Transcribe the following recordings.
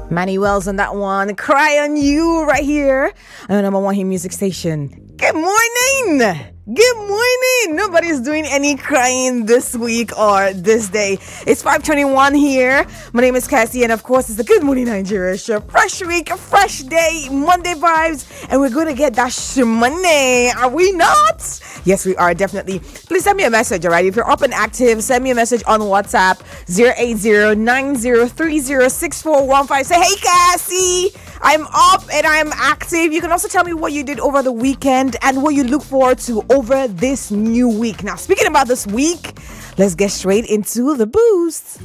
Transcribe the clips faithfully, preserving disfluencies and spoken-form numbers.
Manny Wells on that one. Cry on You right here on the number one hit music station. Good morning. Good morning. Nobody's doing any crying this week or this day. It's five twenty-one here. My name is Cassie, and of course, it's the Good Morning Nigeria show. Fresh week, fresh day, Monday vibes, and we're going to get that shmoney. Are we not? Yes, we are, definitely. Please send me a message, all right? If you're up and active, send me a message on WhatsApp, zero eight zero nine zero three zero six four one five. Say, hey, Cassie, I'm up and I'm active. You can also tell me what you did over the weekend and what you look forward to over this new week. Now, speaking about this week, let's get straight into the boost.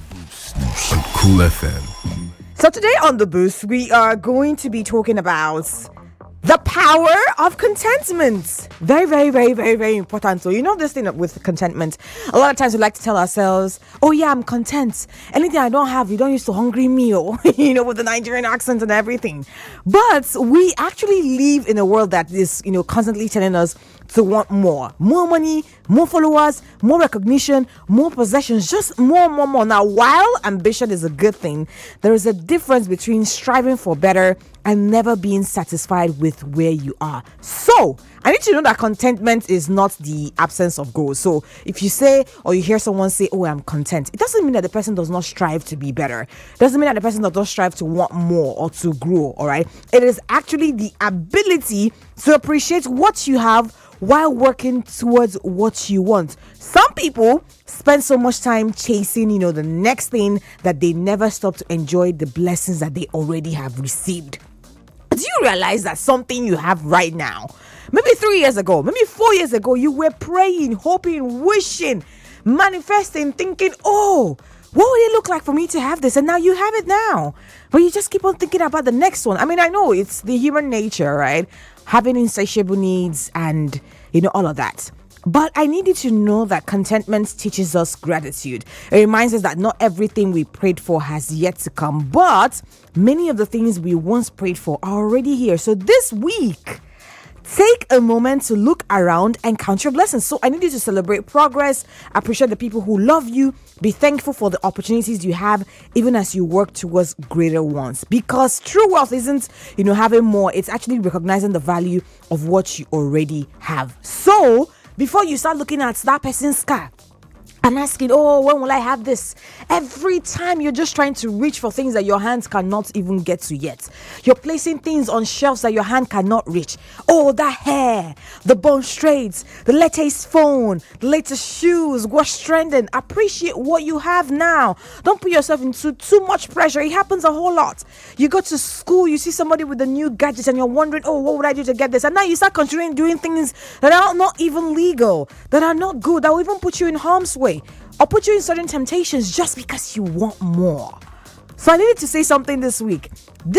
On Cool F M. So today on the boost, we are going to be talking about the power of contentment. Very, very, very, very, very important. So you know this thing with contentment. A lot of times we like to tell ourselves, oh yeah, I'm content. Anything I don't have, you don't use to hungry meal, you know, with the Nigerian accent and everything. But we actually live in a world that is, you know, constantly telling us to want more. More money, more followers, more recognition, more possessions, just more, more, more. Now, while ambition is a good thing, there is a difference between striving for better and never being satisfied with where you are. So, I need to know that contentment is not the absence of goals. So, if you say or you hear someone say, oh, I'm content, it doesn't mean that the person does not strive to be better. It doesn't mean that the person does not strive to want more or to grow, all right? It is actually the ability to appreciate what you have while working towards what you want. Some people spend so much time chasing, you know, the next thing that they never stop to enjoy the blessings that they already have received. Do you realize that something you have right now, maybe three years ago, maybe four years ago, you were praying, hoping, wishing, manifesting, thinking, oh, what would it look like for me to have this? And now you have it now. But you just keep on thinking about the next one. I mean, I know it's the human nature, right? Having insatiable needs and, you know, all of that. But I need you to know that contentment teaches us gratitude. It reminds us that not everything we prayed for has yet to come, but many of the things we once prayed for are already here. So this week, take a moment to look around and count your blessings. So I need you to celebrate progress, appreciate the people who love you, be thankful for the opportunities you have, even as you work towards greater ones. Because true wealth isn't, you know, having more. It's actually recognizing the value of what you already have. So before you start looking at that person's car and asking, oh, when will I have this? Every time you're just trying to reach for things that your hands cannot even get to yet. You're placing things on shelves that your hand cannot reach. Oh, that hair, the bone straights, the latest phone, the latest shoes, what's trending. Appreciate what you have now. Don't put yourself into too much pressure. It happens a whole lot. You go to school, you see somebody with a new gadget and you're wondering, oh, what would I do to get this? And now you start considering doing things that are not even legal, that are not good, that will even put you in harm's way, or put you in certain temptations just because you want more. So I needed to say something this week.